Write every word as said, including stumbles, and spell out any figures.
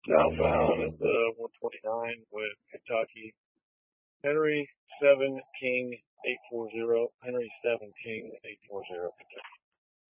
Southbound at the one twenty-nine with Kentucky. Henry seven King eight four zero.